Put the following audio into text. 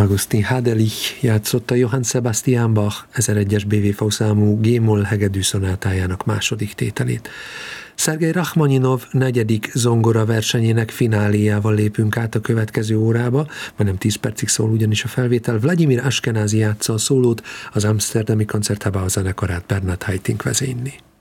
Augustin Hadelich játszotta Johann Sebastian Bach 1001-es BWV számú G-moll hegedű szonátájának második tételét. Szergej Rachmaninov 4. zongora versenyének fináléjával lépünk át a következő órába, majdnem 10 percig szól ugyanis a felvétel. Vladimir Ashkenazi játsza a szólót, az amsterdami Konzerthaus zenekarát Bernhard Haitink vezényli.